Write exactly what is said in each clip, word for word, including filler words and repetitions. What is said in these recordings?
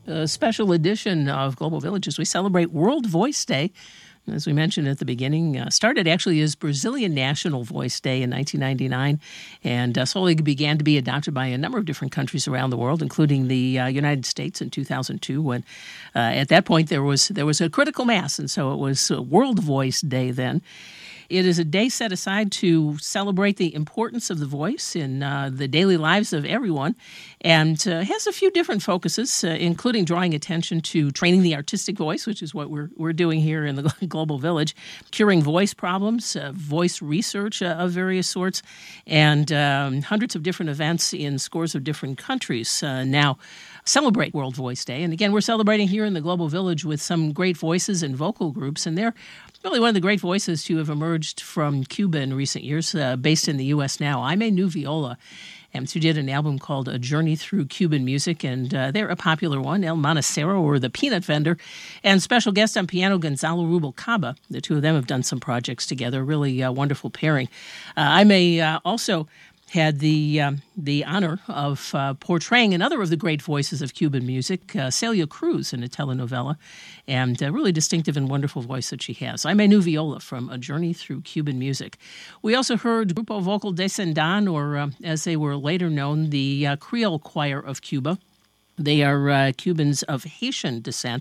a special edition of Global Village as we celebrate World Voice Day. As we mentioned at the beginning, uh, started actually as Brazilian National Voice Day in nineteen ninety-nine, and uh, slowly began to be adopted by a number of different countries around the world, including the uh, United States in two thousand two, when uh, at that point there was there was a critical mass, and so it was uh, World Voice Day then. It is a day set aside to celebrate the importance of the voice in uh, the daily lives of everyone, and uh, has a few different focuses, uh, including drawing attention to training the artistic voice, which is what we're we're doing here in the Global Village, curing voice problems, uh, voice research uh, of various sorts, and um, hundreds of different events in scores of different countries uh, now celebrate World Voice Day. And again, we're celebrating here in the Global Village with some great voices and vocal groups, and they're really one of the great voices to have emerged from Cuba in recent years, uh, based in the U S now. Aimee New Viola, and who did an album called A Journey Through Cuban Music, and uh, they're a popular one. El Manicero, or The Peanut Vendor, and special guest on piano Gonzalo Rubalcaba. The two of them have done some projects together, really uh, wonderful pairing. Uh, Aimee uh, also had the um, the honor of uh, portraying another of the great voices of Cuban music, uh, Celia Cruz, in a telenovela, and a really distinctive and wonderful voice that she has. Aimee New Viola from A Journey Through Cuban Music. We also heard Grupo Vocal Descendan, or uh, as they were later known, the uh, Creole Choir of Cuba. They are uh, Cubans of Haitian descent,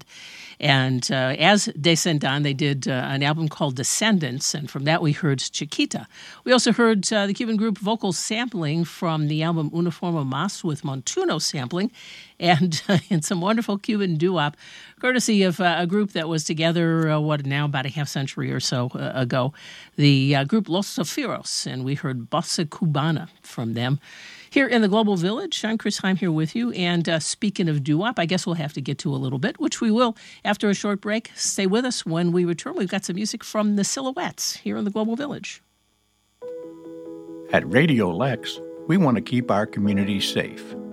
and uh, as Descendan, they did uh, an album called Descendants, and from that we heard Chiquita. We also heard uh, the Cuban group Vocal Sampling from the album Una Forma Mas with Montuno sampling, and, uh, and some wonderful Cuban doo-wop, courtesy of uh, a group that was together, uh, what, now about a half century or so uh, ago, the uh, group Los Zafiros, and we heard Bossa Cubana from them. Here in the Global Village, I'm Chris Heim here with you, and uh, speaking of doo-wop, I guess we'll have to get to a little bit, which we will after a short break. Stay with us. When we return, we've got some music from the Silhouettes here in the Global Village. At Radio Lex, we want to keep our community safe.